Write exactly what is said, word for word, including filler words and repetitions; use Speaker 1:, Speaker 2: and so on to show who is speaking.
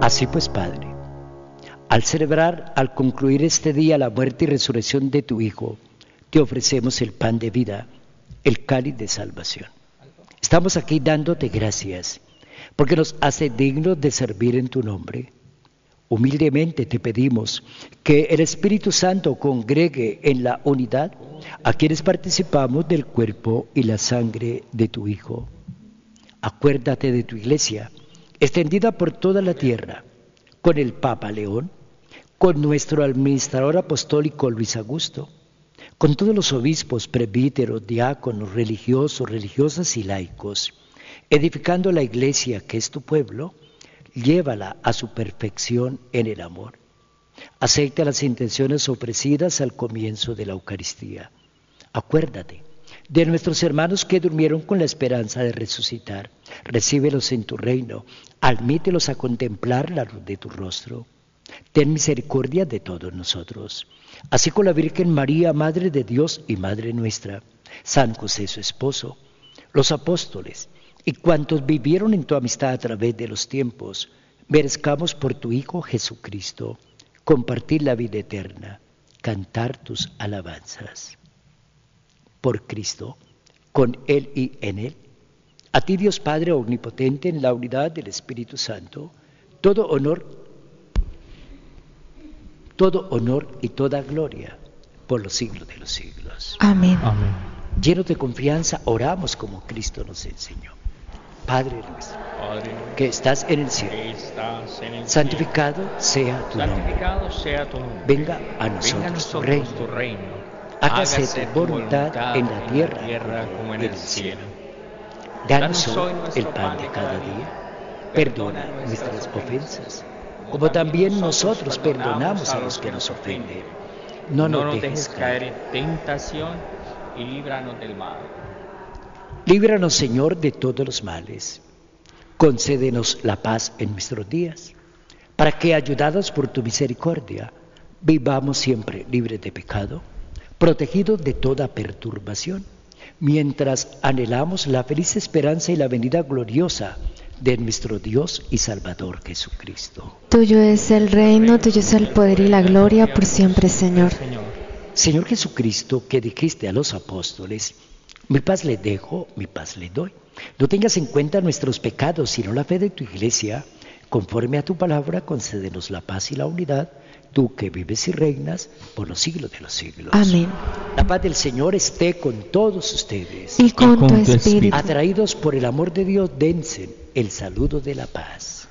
Speaker 1: Así pues, Padre, al celebrar, al concluir este día la muerte y resurrección de tu Hijo, te ofrecemos el pan de vida, el cáliz de salvación. Estamos aquí dándote gracias, porque nos hace dignos de servir en tu nombre. Humildemente te pedimos que el Espíritu Santo congregue en la unidad a quienes participamos del cuerpo y la sangre de tu Hijo. Acuérdate de tu Iglesia, extendida por toda la tierra, con el Papa León, con nuestro administrador apostólico Luis Augusto, con todos los obispos, presbíteros, diáconos, religiosos, religiosas y laicos, edificando la Iglesia que es tu pueblo, llévala a su perfección en el amor. Acepta las intenciones ofrecidas al comienzo de la Eucaristía. Acuérdate de nuestros hermanos que durmieron con la esperanza de resucitar. Recíbelos en tu reino, admítelos a contemplar la luz de tu rostro. Ten misericordia de todos nosotros, así con la Virgen María, Madre de Dios y Madre nuestra, San José su esposo, los apóstoles y cuantos vivieron en tu amistad a través de los tiempos, merezcamos por tu Hijo Jesucristo compartir la vida eterna, cantar tus alabanzas. Por Cristo, con Él y en Él, a ti Dios Padre omnipotente en la unidad del Espíritu Santo, todo honor, todo honor y toda gloria por los siglos de los siglos.
Speaker 2: Amén.
Speaker 3: Amén.
Speaker 1: Llenos de confianza, oramos como Cristo nos enseñó. Padre nuestro,
Speaker 3: Padre,
Speaker 1: que estás en el cielo,
Speaker 3: que estás en el
Speaker 1: santificado sea tu nombre.
Speaker 3: santificado sea tu nombre.
Speaker 1: Venga a
Speaker 3: Venga a
Speaker 1: nosotros tu
Speaker 3: nosotros
Speaker 1: reino.
Speaker 3: tu reino.
Speaker 1: Hágase tu voluntad en la tierra
Speaker 3: como en el cielo.
Speaker 1: Danos hoy el pan de cada día. Perdona nuestras ofensas, como también nosotros perdonamos a los que nos ofenden. No nos dejes caer
Speaker 3: en tentación y líbranos del mal.
Speaker 1: Líbranos, Señor, de todos los males. Concédenos la paz en nuestros días, para que, ayudados por tu misericordia, vivamos siempre libres de pecado, protegidos de toda perturbación, mientras anhelamos la feliz esperanza y la venida gloriosa de nuestro Dios y Salvador Jesucristo.
Speaker 2: Tuyo es el reino, tuyo es el poder y la gloria por siempre, Señor.
Speaker 1: Señor Jesucristo, que dijiste a los apóstoles: mi paz les dejo, mi paz les doy. No tengas en cuenta nuestros pecados, sino la fe de tu Iglesia. Conforme a tu palabra, concédenos la paz y la unidad, tú que vives y reinas por los siglos de los siglos.
Speaker 2: Amén.
Speaker 1: La paz del Señor esté con todos ustedes.
Speaker 2: Y con,
Speaker 3: Y con
Speaker 2: tu
Speaker 3: tu
Speaker 2: espíritu.
Speaker 1: Atraídos por el amor de Dios, dense el saludo de la paz.